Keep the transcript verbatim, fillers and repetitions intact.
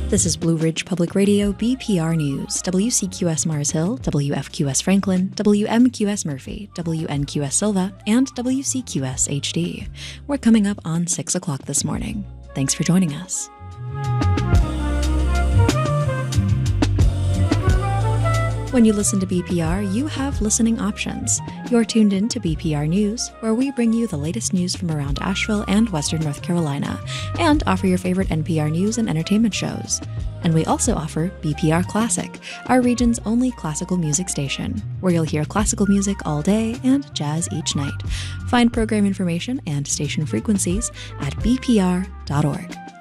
This is Blue Ridge Public Radio B P R News, W C Q S Mars Hill, W F Q S Franklin, W M Q S Murphy, W N Q S Silva, and W C Q S H D. We're coming up on six o'clock this morning. Thanks for joining us. When you listen to B P R, you have listening options. You're tuned in to B P R News, where we bring you the latest news from around Asheville and Western North Carolina, and offer your favorite N P R news and entertainment shows. And we also offer B P R Classic, our region's only classical music station, where you'll hear classical music all day and jazz each night. Find program information and station frequencies at b p r dot org.